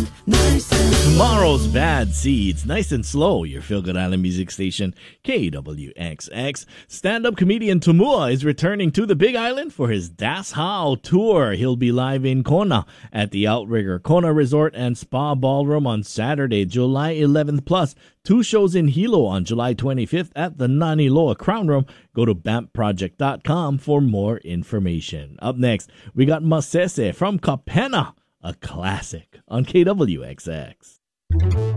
Tomorrow's Bad Seeds, nice and slow. Your feel-good island music station, KWXX. Stand-up comedian Tumua is returning to the Big Island for his Das How tour. He'll be live in Kona at the Outrigger Kona Resort and Spa Ballroom on Saturday, July 11th. Plus, 2 shows in Hilo on July 25th at the Nani Loa Crown Room. Go to BAMPproject.com for more information. Up next, we got Masese from Kapena, a classic on KWXX.